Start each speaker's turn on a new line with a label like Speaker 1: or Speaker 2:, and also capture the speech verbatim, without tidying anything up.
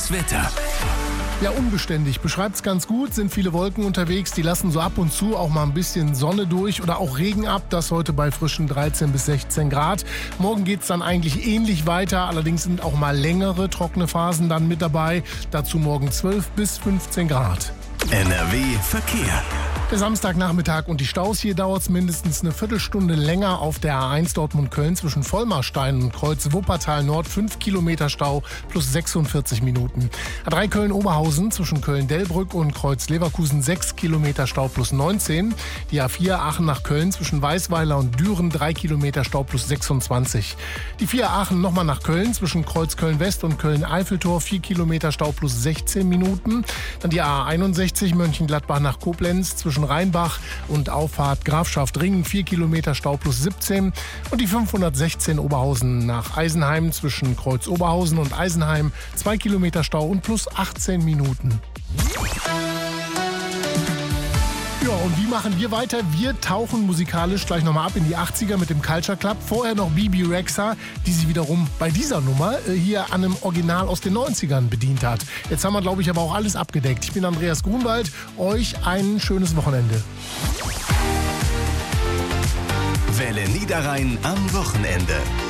Speaker 1: Das Wetter.
Speaker 2: Ja, unbeständig. Beschreibt's ganz gut. Sind viele Wolken unterwegs. Die lassen so ab und zu auch mal ein bisschen Sonne durch oder auch Regen ab. Das heute bei frischen dreizehn bis sechzehn Grad. Morgen geht's dann eigentlich ähnlich weiter. Allerdings sind auch mal längere trockene Phasen dann mit dabei. Dazu morgen zwölf bis fünfzehn Grad.
Speaker 1: N R W Verkehr.
Speaker 2: Der Samstagnachmittag und die Staus. Hier dauert es mindestens eine Viertelstunde länger auf der A eins Dortmund-Köln zwischen Vollmarstein und Kreuz Wuppertal Nord. fünf Kilometer Stau plus sechsundvierzig Minuten. A drei Köln-Oberhausen zwischen Köln-Dellbrück und Kreuz Leverkusen sechs Kilometer Stau plus neunzehn. Die A vier Aachen nach Köln zwischen Weißweiler und Düren drei Kilometer Stau plus sechsundzwanzig. Die vier Aachen nochmal nach Köln zwischen Kreuz Köln-West und Köln-Eiffeltor vier Kilometer Stau plus sechzehn Minuten. Dann die A einundsechzig Mönchengladbach nach Koblenz zwischen Rheinbach und Auffahrt Grafschaft-Ringen vier Kilometer Stau plus siebzehn. Und die fünfhundertsechzehn Oberhausen nach Eisenheim zwischen Kreuz Oberhausen und Eisenheim zwei Kilometer Stau und plus achtzehn Minuten. Ja, und wie machen wir weiter? Wir tauchen musikalisch gleich nochmal ab in die achtziger mit dem Culture Club. Vorher noch Bibi Rexha, die sich wiederum bei dieser Nummer äh, hier an einem Original aus den neunzigern bedient hat. Jetzt haben wir, glaube ich, aber auch alles abgedeckt. Ich bin Andreas Grunwald. Euch ein schönes Wochenende.
Speaker 1: Welle Niederrhein am Wochenende.